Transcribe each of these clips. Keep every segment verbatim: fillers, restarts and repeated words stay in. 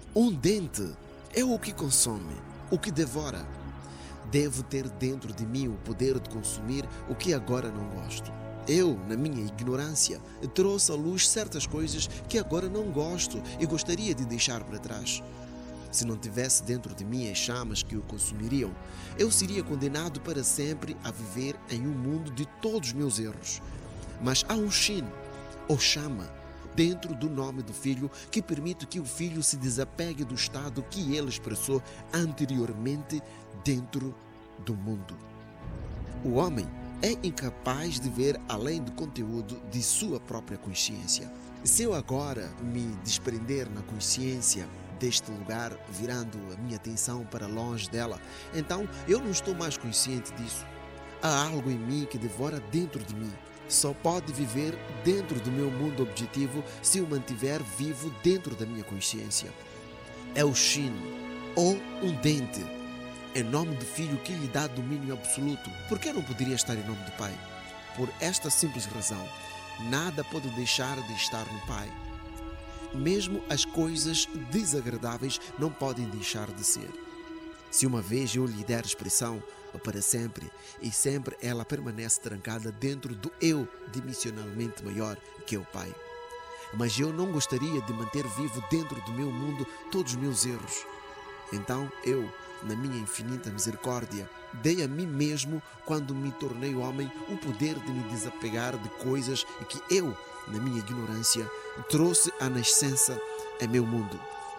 Um dente é o que consome, o que devora. Devo ter dentro de mim o poder de consumir o que agora não gosto. Eu, na minha ignorância, trouxe à luz certas coisas que agora não gosto e gostaria de deixar para trás. Se não tivesse dentro de mim as chamas que o consumiriam, eu seria condenado para sempre a viver em um mundo de todos os meus erros. Mas há um Shin, ou chama, dentro do nome do Filho, que permite que o Filho se desapegue do estado que ele expressou anteriormente dentro do mundo. O homem é incapaz de ver além do conteúdo de sua própria consciência. Se eu agora me desprender na consciência deste lugar, virando a minha atenção para longe dela, então eu não estou mais consciente disso. Há algo em mim que devora dentro de mim. Só pode viver dentro do meu mundo objetivo se eu mantiver vivo dentro da minha consciência. É o Shin, ou um dente, em nome do Filho que lhe dá domínio absoluto. Por que não poderia estar em nome do Pai? Por esta simples razão: nada pode deixar de estar no Pai. Mesmo as coisas desagradáveis não podem deixar de ser. Se uma vez eu lhe der expressão, para sempre, e sempre ela permanece trancada dentro do eu dimensionalmente maior que é o Pai. Mas eu não gostaria de manter vivo dentro do meu mundo todos os meus erros. Então eu, na minha infinita misericórdia, dei a mim mesmo, quando me tornei homem, o poder de me desapegar de coisas que eu, na minha ignorância, trouxe à nascença em meu mundo.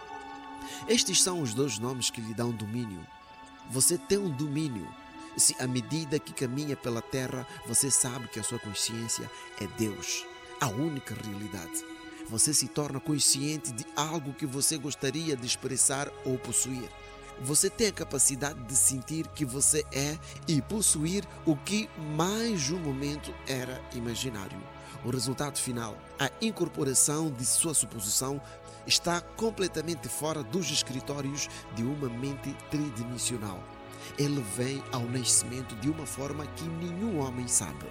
Estes são os dois nomes que lhe dão domínio. Você tem um domínio. Se à medida que caminha pela terra, você sabe que a sua consciência é Deus, a única realidade. Você se torna consciente de algo que você gostaria de expressar ou possuir. Você tem a capacidade de sentir que você é e possuir o que mais um momento era imaginário. O resultado final, a incorporação de sua suposição, está completamente fora dos escritórios de uma mente tridimensional. Ele vem ao nascimento de uma forma que nenhum homem sabe.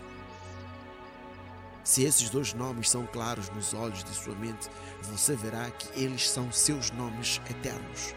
Se esses dois nomes são claros nos olhos de sua mente, você verá que eles são seus nomes eternos.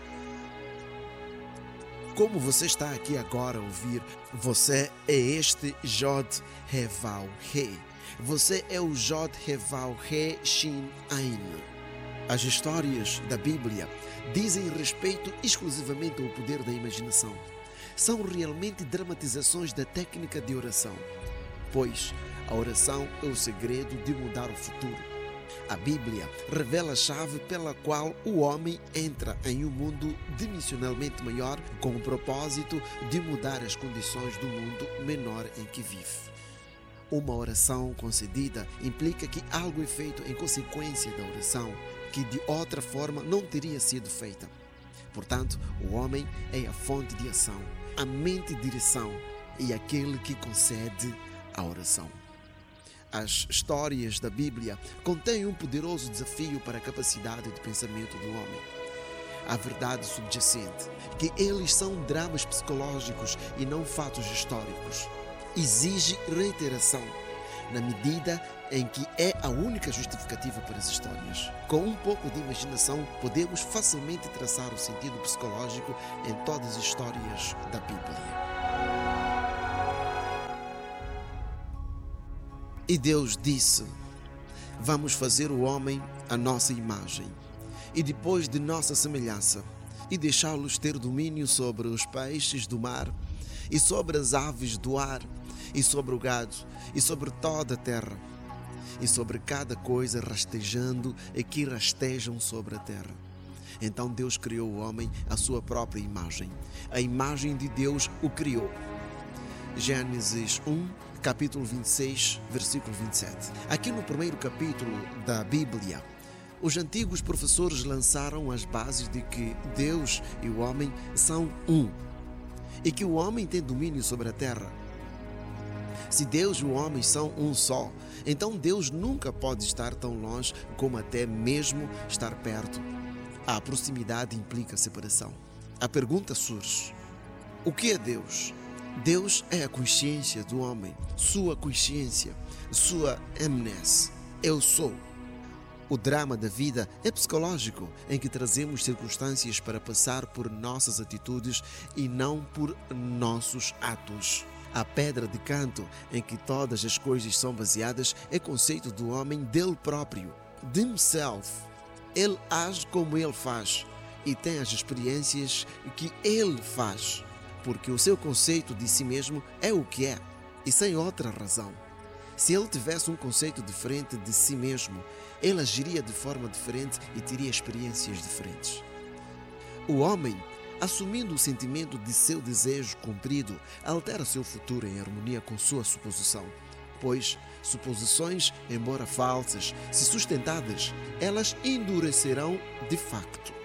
Como você está aqui agora a ouvir, você é este Jod Heval He. Você é o Jod Heval He Shin Ain. As histórias da Bíblia dizem respeito exclusivamente ao poder da imaginação. São realmente dramatizações da técnica de oração, pois a oração é o segredo de mudar o futuro. A Bíblia revela a chave pela qual o homem entra em um mundo dimensionalmente maior, com o propósito de mudar as condições do mundo menor em que vive. Uma oração concedida implica que algo é feito em consequência da oração, que de outra forma não teria sido feita. Portanto, o homem é a fonte de ação, a mente de direção e aquele que concede a oração. As histórias da Bíblia contêm um poderoso desafio para a capacidade de pensamento do homem. A verdade subjacente, que eles são dramas psicológicos e não fatos históricos, exige reiteração, na medida em que é a única justificativa para as histórias. Com um pouco de imaginação, podemos facilmente traçar o sentido psicológico em todas as histórias da Bíblia. E Deus disse: vamos fazer o homem à nossa imagem, e depois de nossa semelhança, e deixá-los ter domínio sobre os peixes do mar, e sobre as aves do ar, e sobre o gado, e sobre toda a terra, e sobre cada coisa rastejando e que rastejam sobre a terra. Então Deus criou o homem à sua própria imagem. A imagem de Deus o criou. Gênesis um, capítulo vinte e seis, versículo vinte e sete. Aqui no primeiro capítulo da Bíblia, os antigos professores lançaram as bases de que Deus e o homem são um, e que o homem tem domínio sobre a terra. Se Deus e o homem são um só, então Deus nunca pode estar tão longe como até mesmo estar perto. A proximidade implica separação. A pergunta surge: o que é Deus? Deus é a consciência do homem, sua consciência, sua emnese. Eu sou. O drama da vida é psicológico, em que trazemos circunstâncias para passar por nossas atitudes e não por nossos atos. A pedra de canto em que todas as coisas são baseadas é o conceito do homem dele próprio, de himself. Ele age como ele faz e tem as experiências que ele faz, porque o seu conceito de si mesmo é o que é e sem outra razão. Se ele tivesse um conceito diferente de si mesmo, ele agiria de forma diferente e teria experiências diferentes. O homem, assumindo o sentimento de seu desejo cumprido, altera seu futuro em harmonia com sua suposição, pois suposições, embora falsas, se sustentadas, elas endurecerão de facto.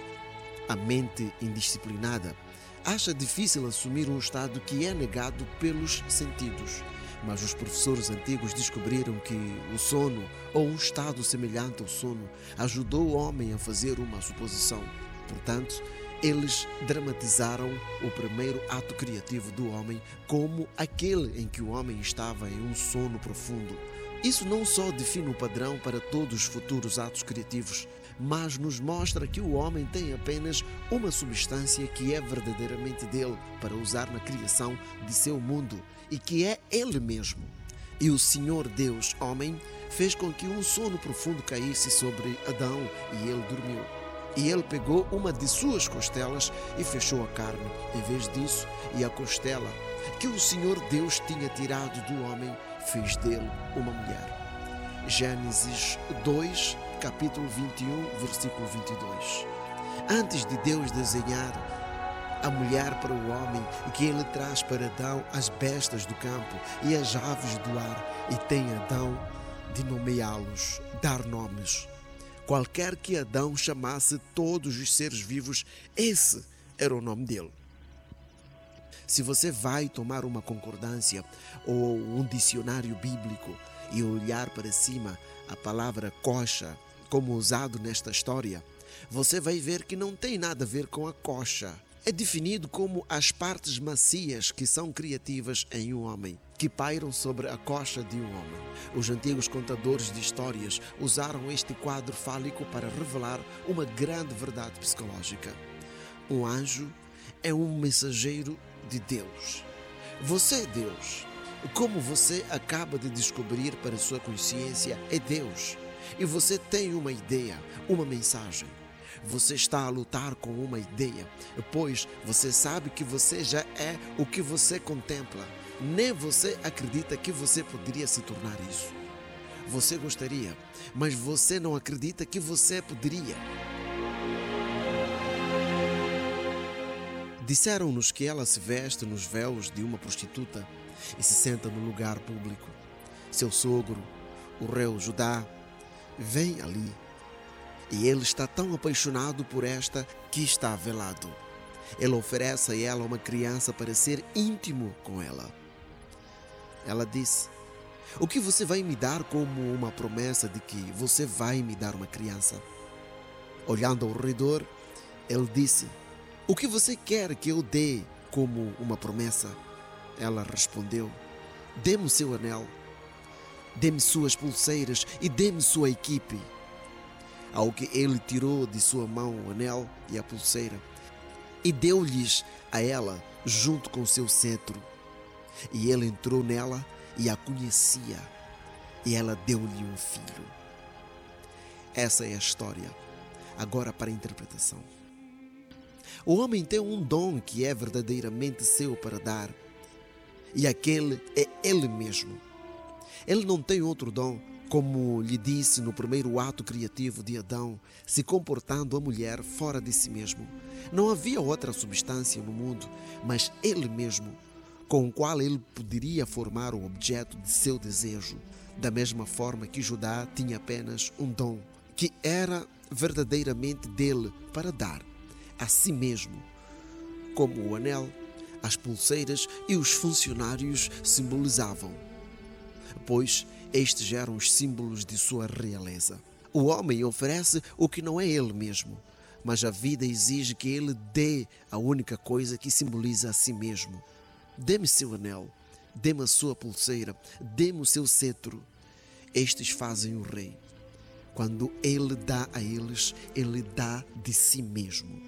A mente indisciplinada acha difícil assumir um estado que é negado pelos sentidos, mas os professores antigos descobriram que o sono, ou um estado semelhante ao sono, ajudou o homem a fazer uma suposição. Portanto, eles dramatizaram o primeiro ato criativo do homem como aquele em que o homem estava em um sono profundo. Isso não só define o padrão para todos os futuros atos criativos, mas nos mostra que o homem tem apenas uma substância que é verdadeiramente dele para usar na criação de seu mundo e que é ele mesmo. E o Senhor Deus, homem, fez com que um sono profundo caísse sobre Adão e ele dormiu. E ele pegou uma de suas costelas e fechou a carne. Em vez disso, e a costela que o Senhor Deus tinha tirado do homem, fez dele uma mulher. Gênesis dois, capítulo vinte e um, versículo vinte e dois. Antes de Deus desenhar a mulher para o homem, que ele traz para Adão as bestas do campo e as aves do ar, e tem Adão de nomeá-los, dar nomes. Qualquer que Adão chamasse todos os seres vivos, esse era o nome dele. Se você vai tomar uma concordância ou um dicionário bíblico e olhar para cima a palavra coxa, como usado nesta história, você vai ver que não tem nada a ver com a coxa. É definido como as partes macias que são criativas em um homem, que pairam sobre a coxa de um homem. Os antigos contadores de histórias usaram este quadro fálico para revelar uma grande verdade psicológica. Um anjo é um mensageiro de Deus. Você é Deus. Como você acaba de descobrir para sua consciência, é Deus. E você tem uma ideia, uma mensagem. Você está a lutar com uma ideia, pois você sabe que você já é o que você contempla. Nem você acredita que você poderia se tornar isso. Você gostaria, mas você não acredita que você poderia. Disseram-nos que ela se veste nos véus de uma prostituta e se senta no lugar público. Seu sogro, o rei Judá, vem ali. E ele está tão apaixonado por esta que está velado. Ele oferece a ela uma criança para ser íntimo com ela. Ela disse: o que você vai me dar como uma promessa de que você vai me dar uma criança? Olhando ao redor, ele disse: o que você quer que eu dê como uma promessa? Ela respondeu: dê-me o seu anel, dê-me suas pulseiras e dê-me sua equipe. Ao que ele tirou de sua mão o anel e a pulseira e deu-lhes a ela junto com seu cetro. E ele entrou nela e a conhecia, e ela deu-lhe um filho. Essa é a história. Agora para a interpretação. O homem tem um dom que é verdadeiramente seu para dar, e aquele é ele mesmo. Ele não tem outro dom. Como lhe disse no primeiro ato criativo de Adão, se comportando a mulher fora de si mesmo. Não havia outra substância no mundo, mas ele mesmo, com o qual ele poderia formar o objeto de seu desejo, da mesma forma que Judá tinha apenas um dom, que era verdadeiramente dele para dar a si mesmo, como o anel, as pulseiras e os funcionários simbolizavam, pois estes eram os símbolos de sua realeza. O homem oferece o que não é ele mesmo, mas a vida exige que ele dê a única coisa que simboliza a si mesmo. Dê-me seu anel, dê-me a sua pulseira, dê-me o seu cetro. Estes fazem o rei. Quando Ele dá a eles, Ele dá de si mesmo.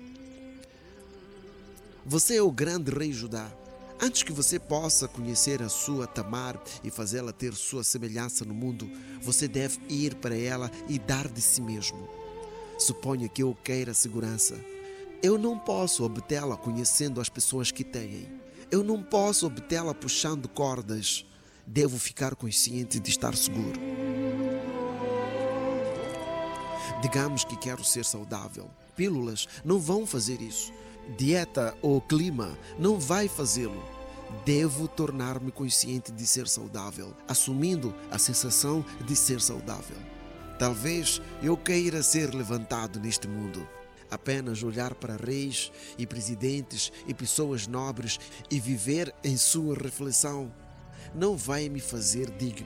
Você é o grande rei Judá. Antes que você possa conhecer a sua Tamar e fazê-la ter sua semelhança no mundo, você deve ir para ela e dar de si mesmo. Suponha que eu queira segurança. Eu não posso obtê-la conhecendo as pessoas que têm. Eu não posso obtê-la puxando cordas. Devo ficar consciente de estar seguro. Digamos que quero ser saudável. Pílulas não vão fazer isso. Dieta ou clima não vai fazê-lo. Devo tornar-me consciente de ser saudável, assumindo a sensação de ser saudável. Talvez eu queira ser levantado neste mundo. Apenas olhar para reis e presidentes e pessoas nobres e viver em sua reflexão não vai me fazer digno.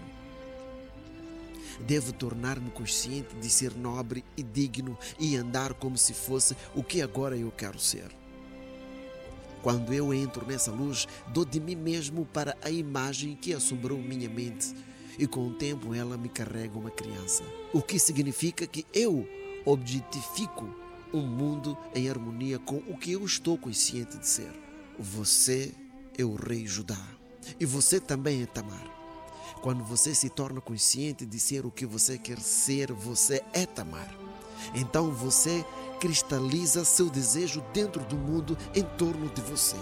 Devo tornar-me consciente de ser nobre e digno e andar como se fosse o que agora eu quero ser. Quando eu entro nessa luz, dou de mim mesmo para a imagem que assombrou minha mente e com o tempo ela me carrega uma criança. O que significa que eu objetifico um mundo em harmonia com o que eu estou consciente de ser. Você é o rei Judá e você também é Tamar. Quando você se torna consciente de ser o que você quer ser, você é Tamar. Então você cristaliza seu desejo dentro do mundo em torno de você.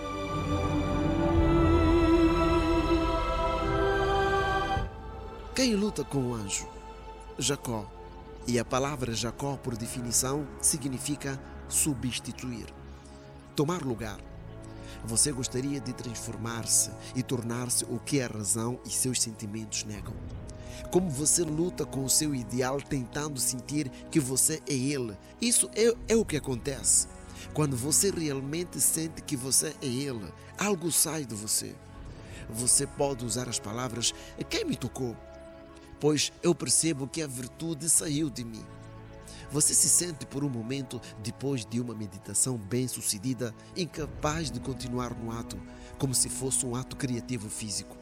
Quem luta com o anjo? Jacó. E a palavra Jacó, por definição, significa substituir, tomar lugar. Você gostaria de transformar-se e tornar-se o que a razão e seus sentimentos negam. Como você luta com o seu ideal tentando sentir que você é ele. Isso é, é o que acontece. Quando você realmente sente que você é ele, algo sai de você. Você pode usar as palavras "quem me tocou?", pois eu percebo que a virtude saiu de mim. Você se sente por um momento, depois de uma meditação bem-sucedida, incapaz de continuar no ato, como se fosse um ato criativo físico.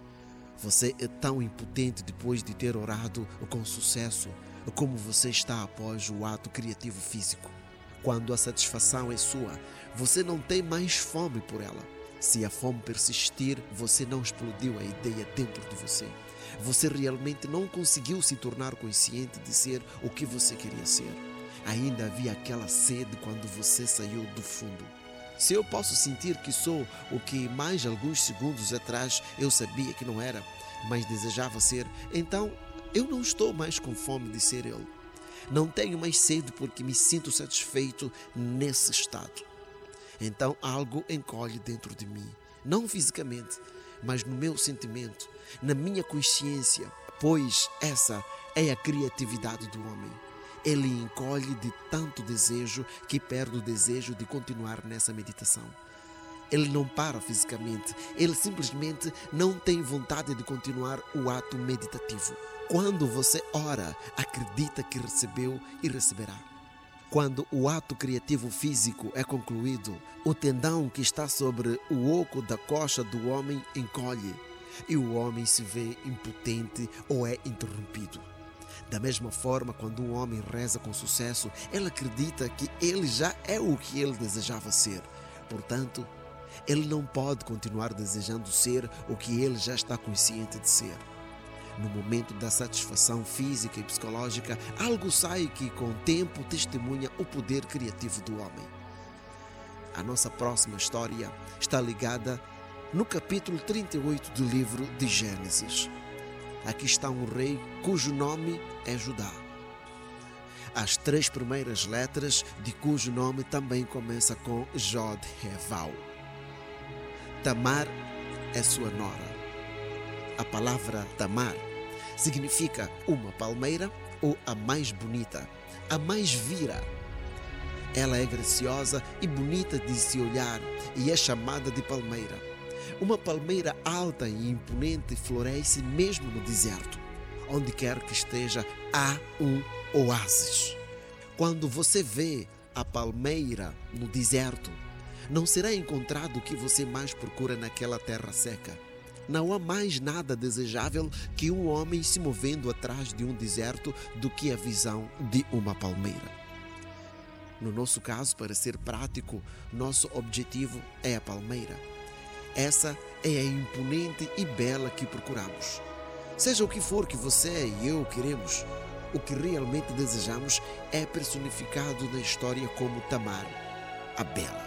Você é tão impotente depois de ter orado com sucesso, como você está após o ato criativo físico. Quando a satisfação é sua, você não tem mais fome por ela. Se a fome persistir, você não explodiu a ideia dentro de você. Você realmente não conseguiu se tornar consciente de ser o que você queria ser. Ainda havia aquela sede quando você saiu do fundo. Se eu posso sentir que sou o que mais alguns segundos atrás eu sabia que não era, mas desejava ser, então eu não estou mais com fome de ser ele. Não tenho mais sede porque me sinto satisfeito nesse estado. Então algo encolhe dentro de mim, não fisicamente, mas no meu sentimento, na minha consciência, pois essa é a criatividade do homem. Ele encolhe de tanto desejo que perde o desejo de continuar nessa meditação. Ele não para fisicamente, ele simplesmente não tem vontade de continuar o ato meditativo. Quando você ora, acredita que recebeu e receberá. Quando o ato criativo físico é concluído, o tendão que está sobre o oco da coxa do homem encolhe e o homem se vê impotente ou é interrompido. Da mesma forma, quando um homem reza com sucesso, ele acredita que ele já é o que ele desejava ser. Portanto, ele não pode continuar desejando ser o que ele já está consciente de ser. No momento da satisfação física e psicológica, algo sai que com o tempo testemunha o poder criativo do homem. A nossa próxima história está ligada no capítulo trinta e oito do livro de Gênesis. Aqui está um rei cujo nome é Judá. As três primeiras letras de cujo nome também começa com Jod-He-Vav. Tamar é sua nora. A palavra Tamar significa uma palmeira ou a mais bonita, a mais vira. Ela é graciosa e bonita de se olhar e é chamada de palmeira. Uma palmeira alta e imponente floresce mesmo no deserto. Onde quer que esteja, há um oásis. Quando você vê a palmeira no deserto, não será encontrado o que você mais procura naquela terra seca. Não há mais nada desejável que um homem se movendo atrás de um deserto do que a visão de uma palmeira. No nosso caso, para ser prático, nosso objetivo é a palmeira. Essa é a imponente e bela que procuramos. Seja o que for que você e eu queremos, o que realmente desejamos é personificado na história como Tamar, a bela.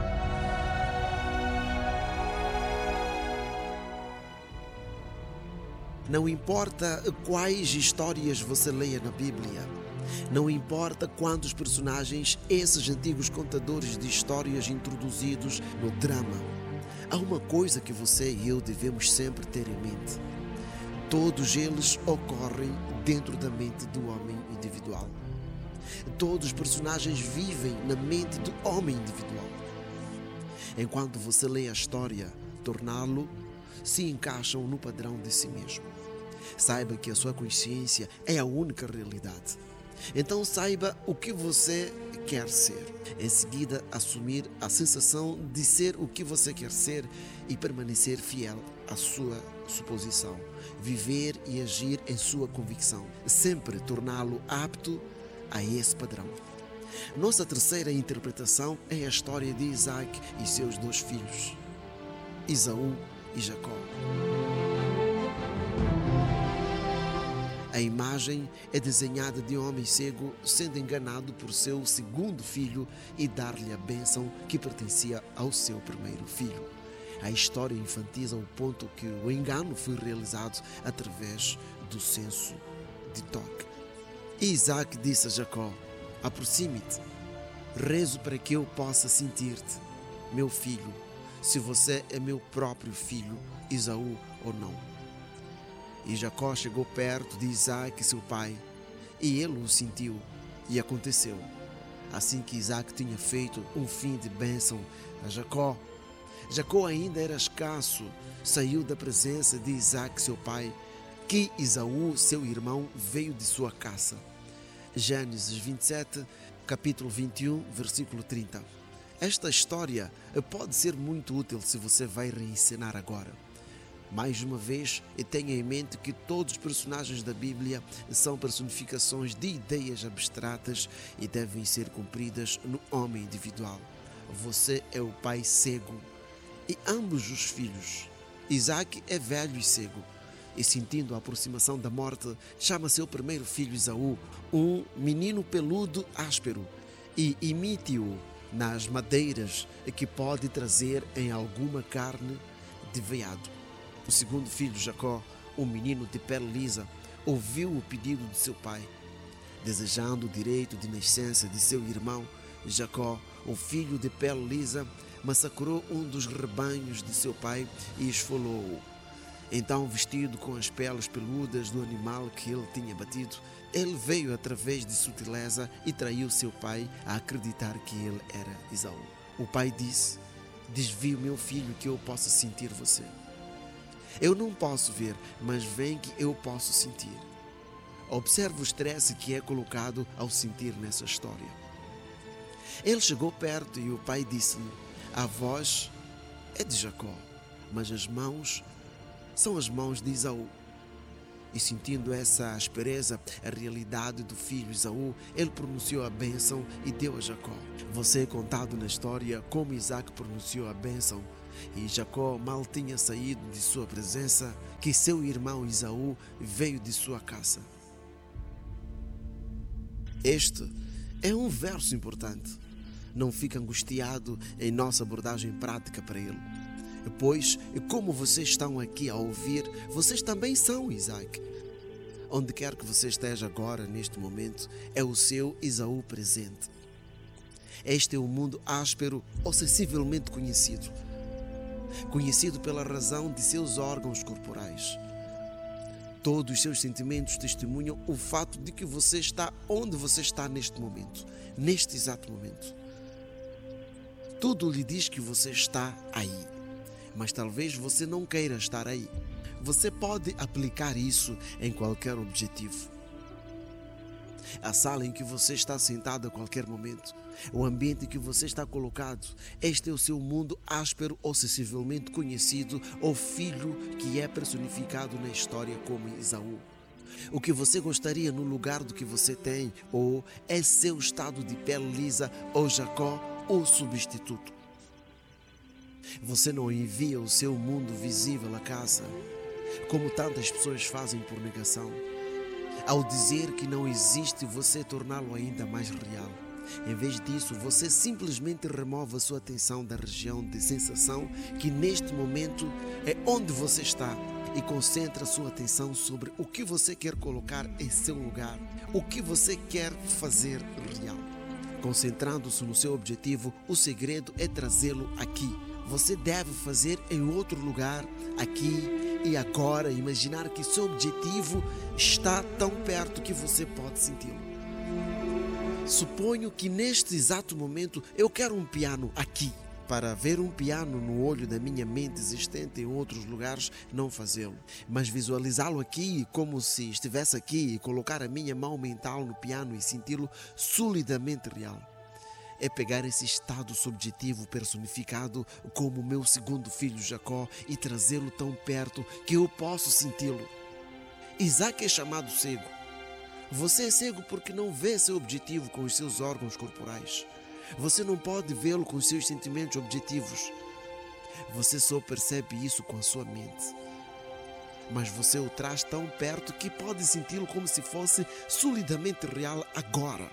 Não importa quais histórias você leia na Bíblia, não importa quantos personagens esses antigos contadores de histórias introduzidos no drama, há uma coisa que você e eu devemos sempre ter em mente. Todos eles ocorrem dentro da mente do homem individual. Todos os personagens vivem na mente do homem individual. Enquanto você lê a história, torná-lo se encaixam no padrão de si mesmo. Saiba que a sua consciência é a única realidade. Então saiba o que você quer ser. Em seguida, assumir a sensação de ser o que você quer ser e permanecer fiel à sua suposição. Viver e agir em sua convicção. Sempre torná-lo apto a esse padrão. Nossa terceira interpretação é a história de Isaac e seus dois filhos, Esaú e Jacó. A imagem é desenhada de um homem cego sendo enganado por seu segundo filho e dar-lhe a bênção que pertencia ao seu primeiro filho. A história enfatiza o ponto que o engano foi realizado através do senso de toque. E Isaac disse a Jacó: aproxime-te, rezo para que eu possa sentir-te, meu filho, se você é meu próprio filho, Esaú, ou não. E Jacó chegou perto de Isaac, seu pai, e ele o sentiu, e aconteceu. Assim que Isaac tinha feito um fim de bênção a Jacó, Jacó ainda era escasso, saiu da presença de Isaac, seu pai, que Esaú, seu irmão, veio de sua caça. Gênesis vinte e sete, capítulo vinte e um, versículo trinta. Esta história pode ser muito útil se você vai reencenar agora. Mais uma vez, tenha em mente que todos os personagens da Bíblia são personificações de ideias abstratas e devem ser cumpridas no homem individual. Você é o pai cego e ambos os filhos. Isaac é velho e cego e, sentindo a aproximação da morte, chama seu primeiro filho Esaú, um menino peludo áspero, e imite-o nas madeiras que pode trazer em alguma carne de veado. O segundo filho, Jacó, um menino de pele lisa, ouviu o pedido de seu pai. Desejando o direito de nascença de seu irmão, Jacó, o filho de pele lisa, massacrou um dos rebanhos de seu pai e esfolou-o. Então, vestido com as peles peludas do animal que ele tinha batido, ele veio através de sutileza e traiu seu pai a acreditar que ele era Esaú. O pai disse: desvie o meu filho que eu possa sentir você. Eu não posso ver, mas vem que eu posso sentir. Observe o estresse que é colocado ao sentir nessa história. Ele chegou perto e o pai disse-lhe: a voz é de Jacó, mas as mãos são as mãos de Esaú. E sentindo essa aspereza, a realidade do filho Esaú, ele pronunciou a bênção e deu a Jacó. Você é contado na história como Isaac pronunciou a bênção, e Jacó mal tinha saído de sua presença, que seu irmão Esaú veio de sua caça. Este é um verso importante. Não fique angustiado em nossa abordagem prática para ele. Pois, como vocês estão aqui a ouvir, vocês também são Isaac. Onde quer que você esteja agora, neste momento, é o seu Esaú presente. Este é o mundo áspero ou sensivelmente conhecido. Conhecido pela razão de seus órgãos corporais. Todos os seus sentimentos testemunham o fato de que você está onde você está neste momento, neste exato momento. Tudo lhe diz que você está aí, mas talvez você não queira estar aí. Você pode aplicar isso em qualquer objetivo. a sala em que você está sentado a qualquer momento, o ambiente em que você está colocado. Este é o seu mundo áspero ou sensivelmente conhecido, ou filho que é personificado na história como Esaú. O que você gostaria no lugar do que você tem, ou é seu estado de pele lisa, ou Jacó, ou substituto. Você não envia o seu mundo visível à casa, como tantas pessoas fazem por negação. Ao dizer que não existe, você torná-lo ainda mais real. Em vez disso, você simplesmente remove a sua atenção da região de sensação, que neste momento é onde você está, e concentra sua atenção sobre o que você quer colocar em seu lugar, o que você quer fazer real. Concentrando-se no seu objetivo, o segredo é trazê-lo aqui. Você deve fazer em outro lugar, aqui e agora, imaginar que seu objetivo está tão perto que você pode senti-lo. Suponho que neste exato momento eu quero um piano aqui. Para ver um piano no olho da minha mente existente em outros lugares, não fazê-lo, mas visualizá-lo aqui como se estivesse aqui, e colocar a minha mão mental no piano e senti-lo solidamente real. É pegar esse estado subjetivo personificado como o meu segundo filho Jacó e trazê-lo tão perto que eu posso senti-lo. Isaac é chamado cego. Você é cego porque não vê seu objetivo com os seus órgãos corporais. Você não pode vê-lo com os seus sentimentos objetivos. Você só percebe isso com a sua mente. Mas você o traz tão perto que pode senti-lo como se fosse solidamente real agora.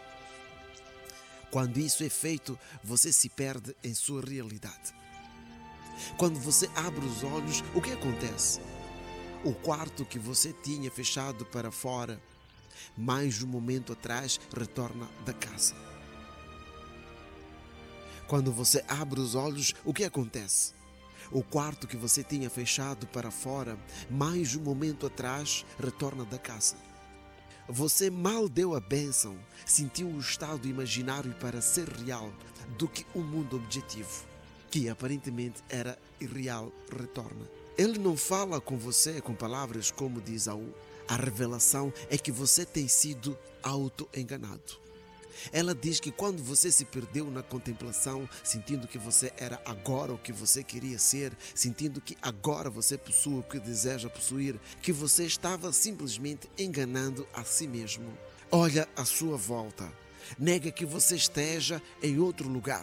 Quando isso é feito, você se perde em sua realidade. Quando você abre os olhos, o que acontece? O quarto que você tinha fechado para fora, mais um momento atrás, retorna da casa. Quando você abre os olhos, o que acontece? O quarto que você tinha fechado para fora, mais um momento atrás, retorna da casa. Você mal deu a bênção, sentiu o estado imaginário para ser real do que o mundo objetivo, que aparentemente era irreal, retorna. Ele não fala com você com palavras como de Esaú. A revelação é que você tem sido auto-enganado. Ela diz que quando você se perdeu na contemplação, sentindo que você era agora o que você queria ser, sentindo que agora você possui o que deseja possuir, que você estava simplesmente enganando a si mesmo. Olha à sua volta. Nega que você esteja em outro lugar.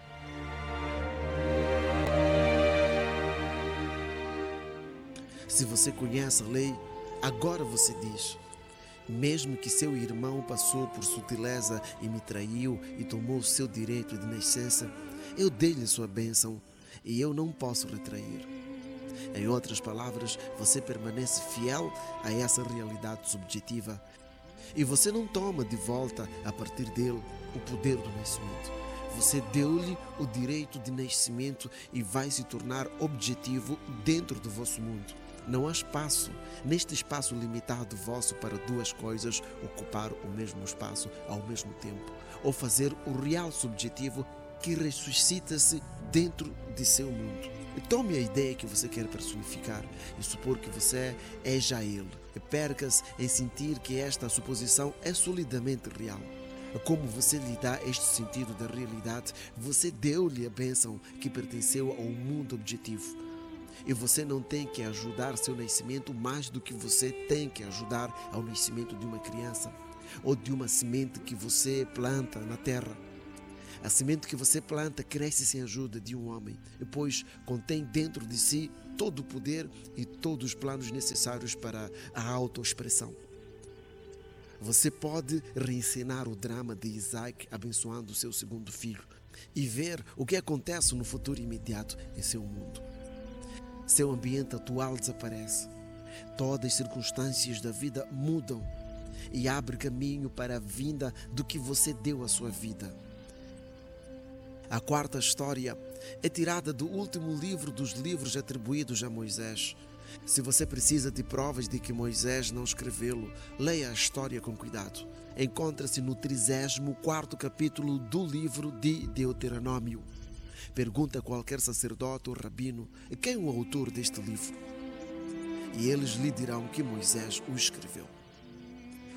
Se você conhece a lei, agora você diz: mesmo que seu irmão passou por sutileza e me traiu e tomou o seu direito de nascença, eu dei-lhe sua bênção e eu não posso retrair. Em outras palavras, você permanece fiel a essa realidade subjetiva e você não toma de volta, a partir dele, o poder do nascimento. Você deu-lhe o direito de nascimento e vai se tornar objetivo dentro do vosso mundo. Não há espaço, neste espaço limitado vosso, para duas coisas ocupar o mesmo espaço ao mesmo tempo, ou fazer o real subjetivo que ressuscita-se dentro de seu mundo. Tome a ideia que você quer personificar e supor que você é já ele. Perca-se em sentir que esta suposição é solidamente real. Como você lhe dá este sentido da realidade, você deu-lhe a bênção que pertenceu ao mundo objetivo. E você não tem que ajudar seu nascimento mais do que você tem que ajudar ao nascimento de uma criança ou de uma semente que você planta na terra. A semente que você planta cresce sem a ajuda de um homem, pois contém dentro de si todo o poder e todos os planos necessários para a autoexpressão. Você pode reencenar o drama de Isaac abençoando o seu segundo filho e ver o que acontece no futuro imediato em seu mundo. Seu ambiente atual desaparece. Todas as circunstâncias da vida mudam e abre caminho para a vinda do que você deu à sua vida. A quarta história é tirada do último livro dos livros atribuídos a Moisés. Se você precisa de provas de que Moisés não escreveu, leia a história com cuidado. Encontra-se no trigésimo quarto capítulo do livro de Deuteronômio. Pergunta a qualquer sacerdote ou rabino quem é o autor deste livro, e eles lhe dirão que Moisés o escreveu.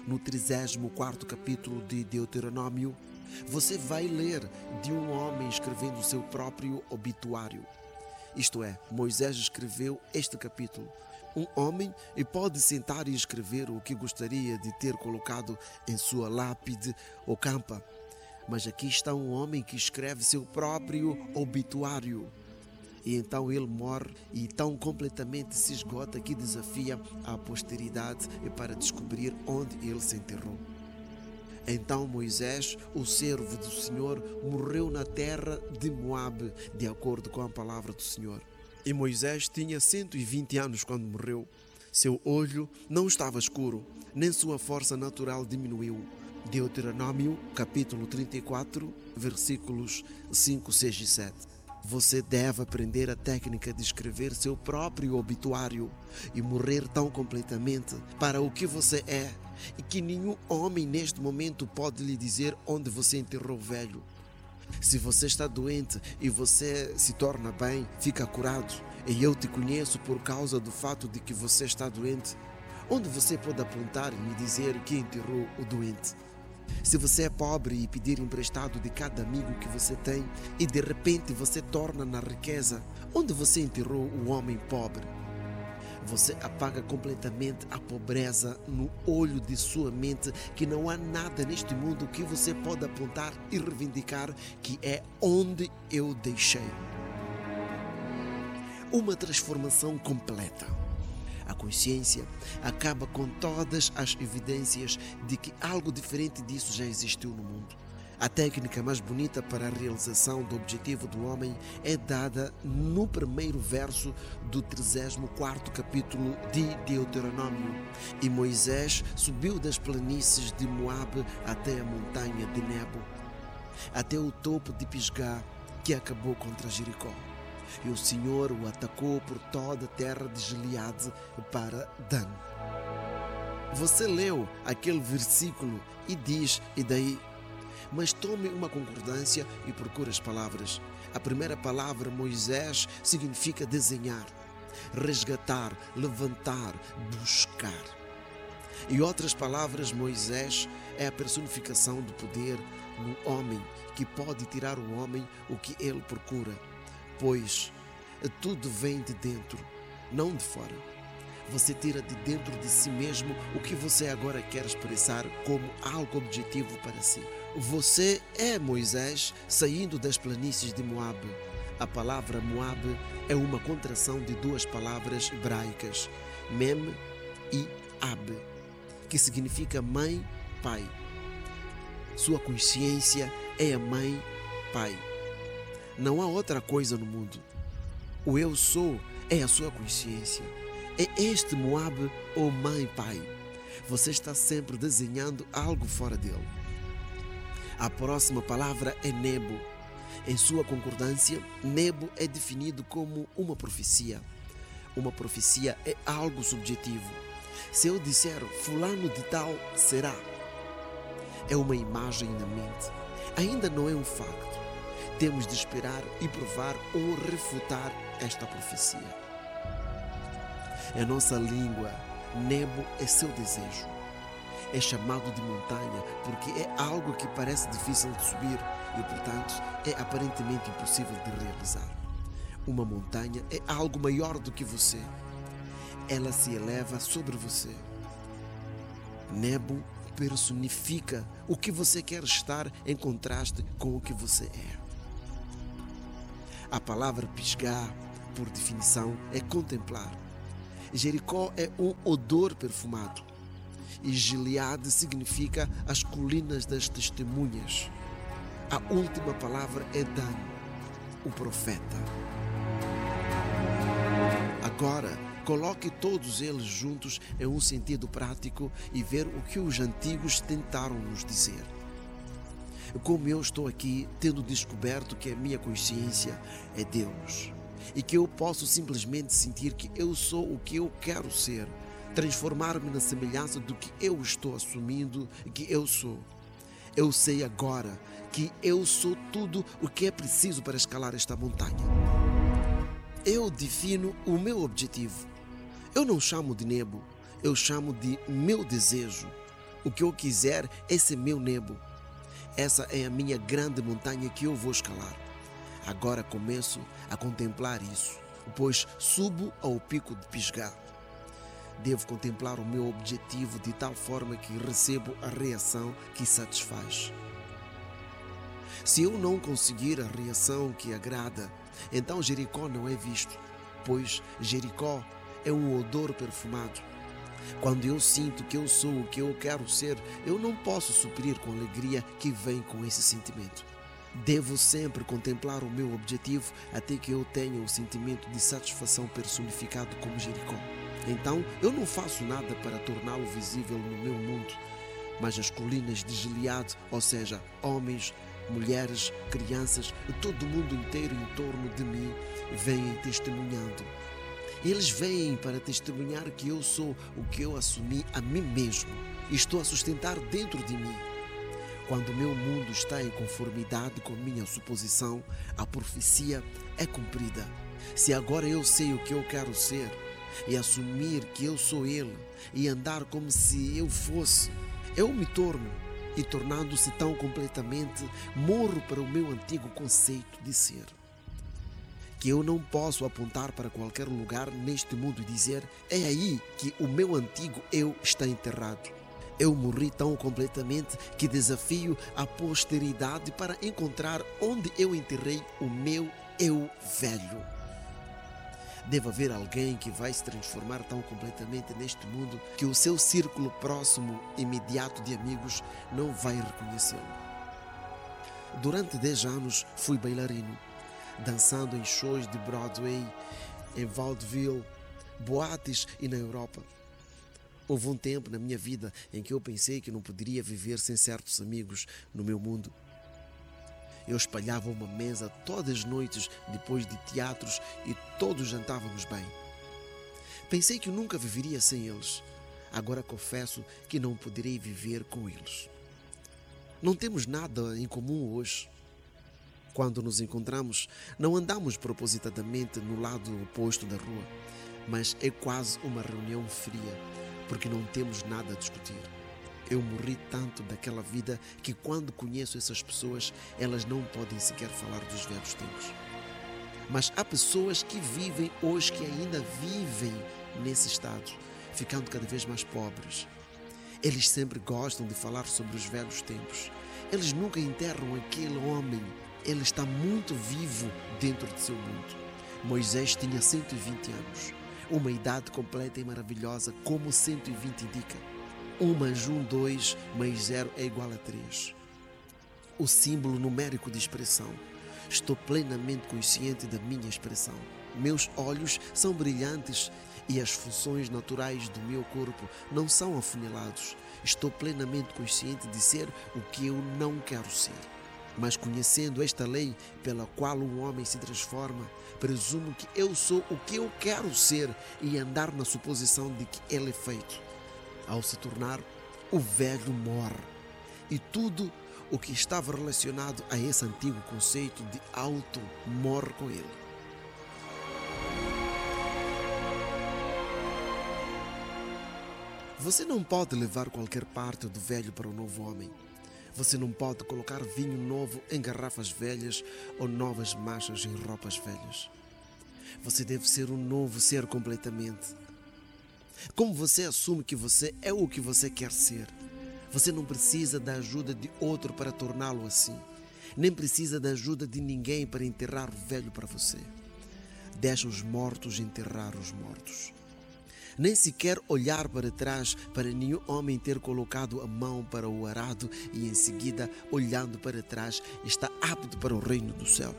no trigésimo quarto capítulo de Deuteronômio, você vai ler de um homem escrevendo o seu próprio obituário. Isto é, Moisés escreveu este capítulo. Um homem pode sentar e escrever o que gostaria de ter colocado em sua lápide ou campa. Mas aqui está um homem que escreve seu próprio obituário. E então ele morre e tão completamente se esgota que desafia a posteridade para descobrir onde ele se enterrou. Então Moisés, o servo do Senhor, morreu na terra de Moabe, de acordo com a palavra do Senhor. E Moisés tinha cento e vinte anos quando morreu. Seu olho não estava escuro, nem sua força natural diminuiu. Deuteronômio, capítulo trinta e quatro, versículos cinco, seis e sete. Você deve aprender a técnica de escrever seu próprio obituário e morrer tão completamente para o que você é e que nenhum homem neste momento pode lhe dizer onde você enterrou o velho. Se você está doente e você se torna bem, fica curado, e eu te conheço por causa do fato de que você está doente, onde você pode apontar e me dizer que enterrou o doente? Se você é pobre e pedir emprestado de cada amigo que você tem e de repente você torna na riqueza, onde você enterrou o homem pobre? Você apaga completamente a pobreza no olho de sua mente, que não há nada neste mundo que você pode apontar e reivindicar que é onde eu deixei. Uma transformação completa. A consciência acaba com todas as evidências de que algo diferente disso já existiu no mundo. A técnica mais bonita para a realização do objetivo do homem é dada no primeiro verso do trigésimo quarto capítulo de Deuteronômio. E Moisés subiu das planícies de Moabe até a montanha de Nebo, até o topo de Pisgá, que acabou contra Jericó. E o Senhor o atacou por toda a terra de Gileade para Dan. Você leu aquele versículo e diz, e daí? Mas tome uma concordância e procure as palavras. A primeira palavra, Moisés, significa desenhar, resgatar, levantar, buscar. Em outras palavras, Moisés é a personificação do poder no homem, que pode tirar o homem o que ele procura. Pois tudo vem de dentro, não de fora. Você tira de dentro de si mesmo o que você agora quer expressar como algo objetivo para si. Você é Moisés saindo das planícies de Moabe. A palavra Moabe é uma contração de duas palavras hebraicas, Mem e Ab, que significa mãe, pai. Sua consciência é a mãe, pai. Não há outra coisa no mundo. O eu sou é a sua consciência. É este Moabe ou mãe, pai. Você está sempre desenhando algo fora dele. A próxima palavra é Nebo. Em sua concordância, Nebo é definido como uma profecia. Uma profecia é algo subjetivo. Se eu disser fulano de tal será, é uma imagem na mente. Ainda não é um facto. Temos de esperar e provar ou refutar esta profecia. Em nossa língua, Nebo é seu desejo. É chamado de montanha porque é algo que parece difícil de subir e, portanto, é aparentemente impossível de realizar. Uma montanha é algo maior do que você. Ela se eleva sobre você. Nebo personifica o que você quer estar em contraste com o que você é. A palavra Pisgá, por definição, é contemplar. Jericó é um odor perfumado. E Gileade significa as colinas das testemunhas. A última palavra é Dan, o profeta. Agora, coloque todos eles juntos em um sentido prático e ver o que os antigos tentaram nos dizer. Como eu estou aqui tendo descoberto que a minha consciência é Deus e que eu posso simplesmente sentir que eu sou o que eu quero ser, transformar-me na semelhança do que eu estou assumindo que eu sou. Eu sei agora que eu sou tudo o que é preciso para escalar esta montanha. Eu defino o meu objetivo. Eu não chamo de Nebo, eu chamo de meu desejo. O que eu quiser, esse é meu Nebo. Essa é a minha grande montanha que eu vou escalar. Agora começo a contemplar isso, pois subo ao pico de Pisgah. Devo contemplar o meu objetivo de tal forma que recebo a reação que satisfaz. Se eu não conseguir a reação que agrada, então Jericó não é visto, pois Jericó é um odor perfumado. Quando eu sinto que eu sou o que eu quero ser, eu não posso suprir com a alegria que vem com esse sentimento. Devo sempre contemplar o meu objetivo até que eu tenha o sentimento de satisfação personificado como Jericó. Então, eu não faço nada para torná-lo visível no meu mundo, mas as colinas de Gileade, ou seja, homens, mulheres, crianças, todo o mundo inteiro em torno de mim, vêm testemunhando. Eles vêm para testemunhar que eu sou o que eu assumi a mim mesmo e estou a sustentar dentro de mim. Quando o meu mundo está em conformidade com minha suposição, a profecia é cumprida. Se agora eu sei o que eu quero ser e assumir que eu sou ele e andar como se eu fosse, eu me torno e, tornando-se tão completamente, morro para o meu antigo conceito de ser. Que eu não posso apontar para qualquer lugar neste mundo e dizer: é aí que o meu antigo eu está enterrado. Eu morri tão completamente que desafio a posteridade para encontrar onde eu enterrei o meu eu velho. Deve haver alguém que vai se transformar tão completamente neste mundo que o seu círculo próximo, imediato de amigos, não vai reconhecê-lo. Durante dez anos fui bailarino, dançando em shows de Broadway, em vaudeville, boates e na Europa. Houve um tempo na minha vida em que eu pensei que não poderia viver sem certos amigos no meu mundo. Eu espalhava uma mesa todas as noites depois de teatros e todos jantávamos bem. Pensei que eu nunca viveria sem eles. Agora confesso que não poderei viver com eles. Não temos nada em comum hoje. Quando nos encontramos, não andamos propositadamente no lado oposto da rua, mas é quase uma reunião fria, porque não temos nada a discutir. Eu morri tanto daquela vida que quando conheço essas pessoas, elas não podem sequer falar dos velhos tempos. Mas há pessoas que vivem hoje, que ainda vivem nesse estado, ficando cada vez mais pobres. Eles sempre gostam de falar sobre os velhos tempos. Eles nunca enterram aquele homem. Ele está muito vivo dentro de seu mundo. Moisés tinha cento e vinte anos. Uma idade completa e maravilhosa, como cento e vinte indica. um mais um, dois, mais zero é igual a três. O símbolo numérico de expressão. Estou plenamente consciente da minha expressão. Meus olhos são brilhantes e as funções naturais do meu corpo não são afunelados. Estou plenamente consciente de ser o que eu não quero ser. Mas conhecendo esta lei pela qual um homem se transforma, presumo que eu sou o que eu quero ser e andar na suposição de que ele é feito. Ao se tornar, o velho morre. E tudo o que estava relacionado a esse antigo conceito de auto morre com ele. Você não pode levar qualquer parte do velho para o novo homem. Você não pode colocar vinho novo em garrafas velhas ou novas manchas em roupas velhas. Você deve ser um novo ser completamente. Como você assume que você é o que você quer ser, você não precisa da ajuda de outro para torná-lo assim. Nem precisa da ajuda de ninguém para enterrar o velho para você. Deixa os mortos enterrar os mortos. Nem sequer olhar para trás para nenhum homem ter colocado a mão para o arado e em seguida, olhando para trás, está apto para o reino do céu.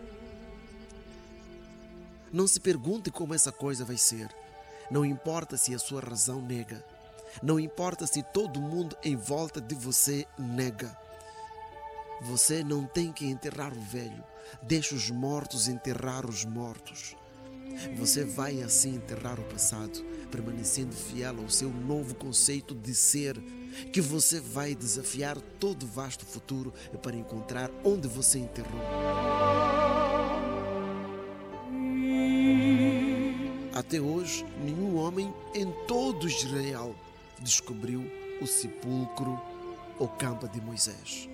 Não se pergunte como essa coisa vai ser. Não importa se a sua razão nega. Não importa se todo mundo em volta de você nega. Você não tem que enterrar o velho. Deixe os mortos enterrar os mortos. Você vai assim enterrar o passado, permanecendo fiel ao seu novo conceito de ser, que você vai desafiar todo o vasto futuro para encontrar onde você enterrou. Até hoje, nenhum homem em todo Israel descobriu o sepulcro ou campa de Moisés.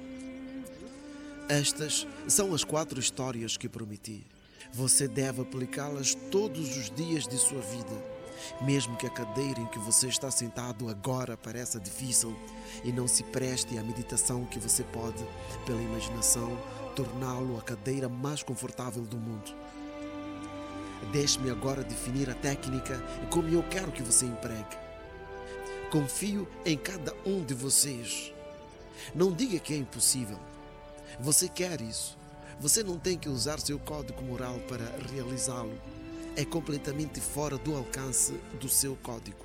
Estas são as quatro histórias que prometi. Você deve aplicá-las todos os dias de sua vida. Mesmo que a cadeira em que você está sentado agora pareça difícil e não se preste à meditação que você pode, pela imaginação, torná-lo a cadeira mais confortável do mundo. Deixe-me agora definir a técnica como eu quero que você empregue. Confio em cada um de vocês. Não diga que é impossível. Você quer isso. Você não tem que usar seu código moral para realizá-lo. É completamente fora do alcance do seu código.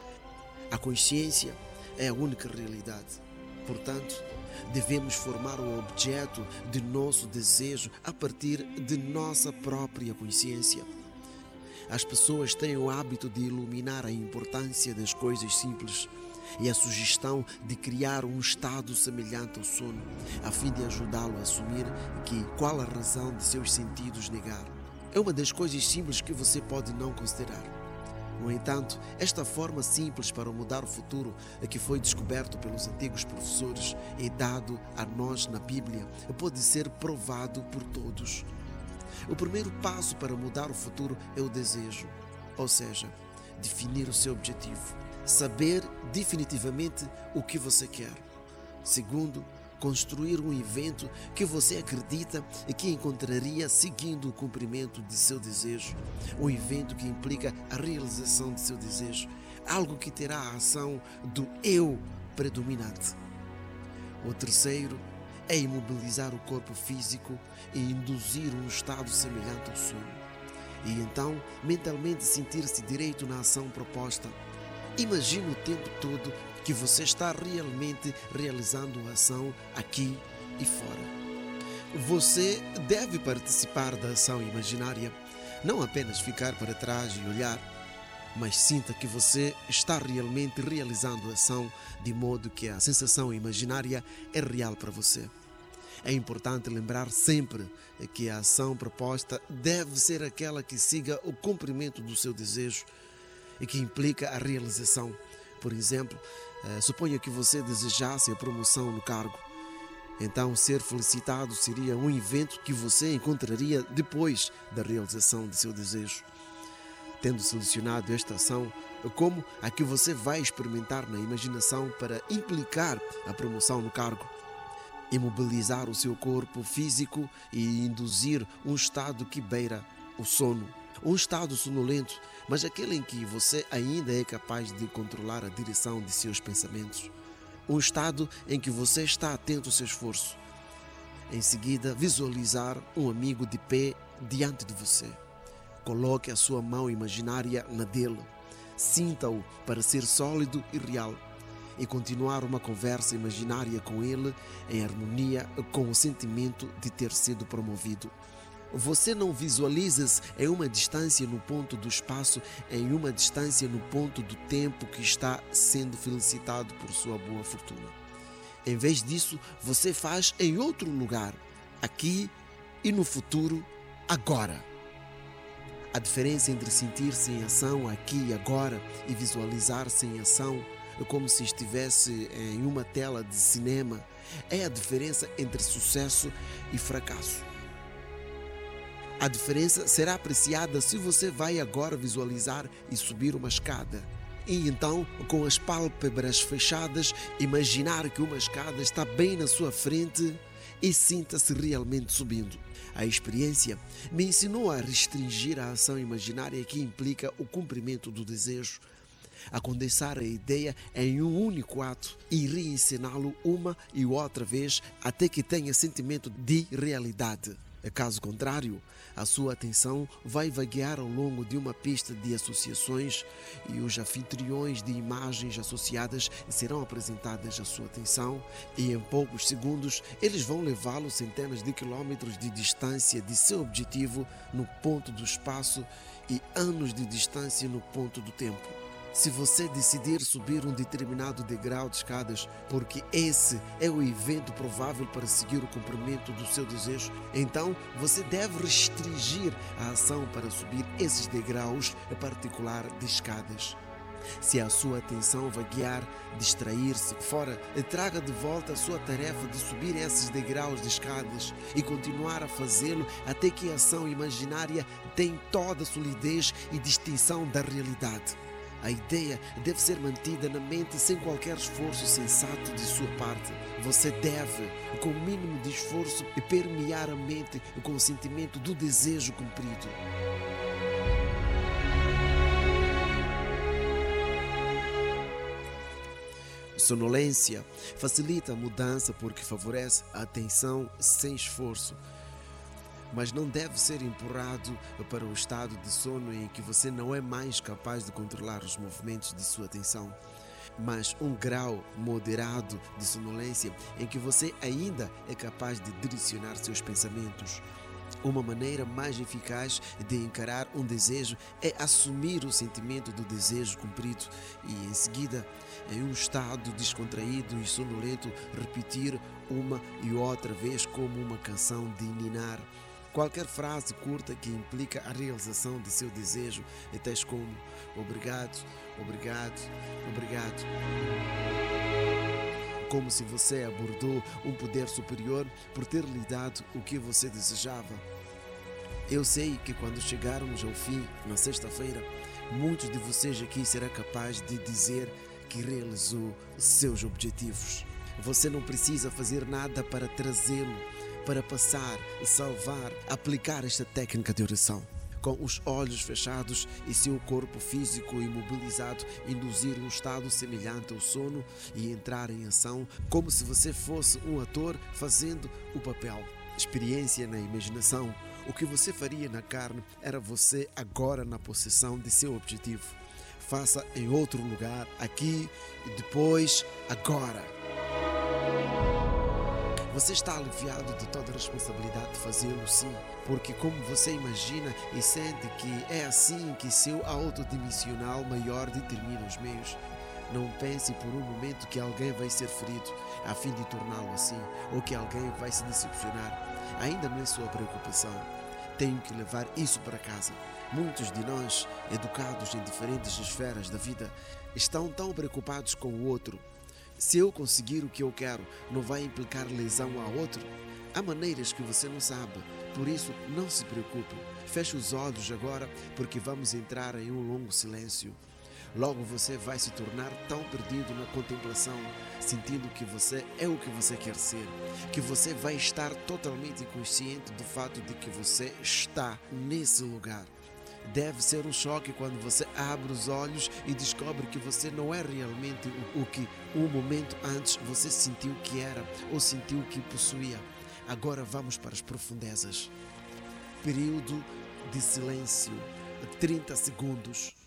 A consciência é a única realidade. Portanto, devemos formar o objeto de nosso desejo a partir de nossa própria consciência. As pessoas têm o hábito de iluminar a importância das coisas simples e a sugestão de criar um estado semelhante ao sono, a fim de ajudá-lo a assumir que qual a razão de seus sentidos negar. É uma das coisas simples que você pode não considerar. No entanto, esta forma simples para mudar o futuro que foi descoberto pelos antigos professores e dado a nós na Bíblia pode ser provado por todos. O primeiro passo para mudar o futuro é o desejo, ou seja, definir o seu objetivo, saber definitivamente o que você quer. Segundo, construir um evento que você acredita e que encontraria seguindo o cumprimento de seu desejo, um evento que implica a realização de seu desejo, algo que terá a ação do eu predominante. O terceiro é imobilizar o corpo físico e induzir um estado semelhante ao sono. E então, mentalmente sentir-se direito na ação proposta. Imagine o tempo todo que você está realmente realizando a ação aqui e fora. Você deve participar da ação imaginária, não apenas ficar para trás e olhar, mas sinta que você está realmente realizando a ação de modo que a sensação imaginária é real para você. É importante lembrar sempre que a ação proposta deve ser aquela que siga o cumprimento do seu desejo e que implica a realização. Por exemplo, eh, suponha que você desejasse a promoção no cargo. Então, ser felicitado seria um evento que você encontraria depois da realização de seu desejo. Tendo selecionado esta ação como a que você vai experimentar na imaginação para implicar a promoção no cargo, imobilizar o seu corpo físico e induzir um estado que beira o sono. Um estado sonolento, mas aquele em que você ainda é capaz de controlar a direção de seus pensamentos. Um estado em que você está atento ao seu esforço. Em seguida, visualizar um amigo de pé diante de você. Coloque a sua mão imaginária na dele. Sinta-o para ser sólido e real. E continuar uma conversa imaginária com ele em harmonia com o sentimento de ter sido promovido. Você não visualiza-se em uma distância no ponto do espaço, em uma distância no ponto do tempo que está sendo felicitado por sua boa fortuna. Em vez disso, você faz em outro lugar, aqui e no futuro, agora. A diferença entre sentir-se em ação aqui e agora e visualizar-se em ação é como se estivesse em uma tela de cinema. É a diferença entre sucesso e fracasso. A diferença será apreciada se você vai agora visualizar e subir uma escada. E então, com as pálpebras fechadas, imaginar que uma escada está bem na sua frente e sinta-se realmente subindo. A experiência me ensinou a restringir a ação imaginária que implica o cumprimento do desejo, a condensar a ideia em um único ato e reencená-lo uma e outra vez até que tenha sentimento de realidade. Caso contrário, a sua atenção vai vaguear ao longo de uma pista de associações e os anfitriões de imagens associadas serão apresentadas à sua atenção e em poucos segundos eles vão levá-lo centenas de quilômetros de distância de seu objetivo no ponto do espaço e anos de distância no ponto do tempo. Se você decidir subir um determinado degrau de escadas, porque esse é o evento provável para seguir o cumprimento do seu desejo, então você deve restringir a ação para subir esses degraus em particular de escadas. Se a sua atenção vaguear, distrair-se fora, traga de volta a sua tarefa de subir esses degraus de escadas e continuar a fazê-lo até que a ação imaginária tenha toda a solidez e distinção da realidade. A ideia deve ser mantida na mente sem qualquer esforço sensato de sua parte. Você deve, com o mínimo de esforço, permear a mente com o sentimento do desejo cumprido. Sonolência facilita a mudança porque favorece a atenção sem esforço, mas não deve ser empurrado para o estado de sono em que você não é mais capaz de controlar os movimentos de sua atenção, mas um grau moderado de sonolência em que você ainda é capaz de direcionar seus pensamentos. Uma maneira mais eficaz de encarar um desejo é assumir o sentimento do desejo cumprido e, em seguida, em um estado descontraído e sonolento, repetir uma e outra vez como uma canção de ninar. Qualquer frase curta que implica a realização de seu desejo, tais como obrigado, obrigado, obrigado. Como se você abordou um poder superior por ter lhe dado o que você desejava. Eu sei que quando chegarmos ao fim, na sexta-feira, muitos de vocês aqui serão capazes de dizer que realizou seus objetivos. Você não precisa fazer nada para trazê-lo, para passar, salvar, aplicar esta técnica de oração. Com os olhos fechados e seu corpo físico imobilizado, induzir um estado semelhante ao sono e entrar em ação como se você fosse um ator fazendo o papel. Experiência na imaginação. O que você faria na carne era você agora na possessão de seu objetivo. Faça em outro lugar, aqui e depois, agora. Você está aliviado de toda a responsabilidade de fazê-lo, sim, porque como você imagina e sente que é assim que seu autodimensional maior determina os meios. Não pense por um momento que alguém vai ser ferido a fim de torná-lo assim, ou que alguém vai se decepcionar. Ainda não é sua preocupação. Tenho que levar isso para casa. Muitos de nós, educados em diferentes esferas da vida, estão tão preocupados com o outro. Se eu conseguir o que eu quero, não vai implicar lesão a outro? Há maneiras que você não sabe, por isso não se preocupe. Feche os olhos agora, porque vamos entrar em um longo silêncio. Logo você vai se tornar tão perdido na contemplação, sentindo que você é o que você quer ser, que você vai estar totalmente consciente do fato de que você está nesse lugar. Deve ser um choque quando você abre os olhos e descobre que você não é realmente o que um momento antes você sentiu que era ou sentiu que possuía. Agora vamos para as profundezas. Período de silêncio, trinta segundos.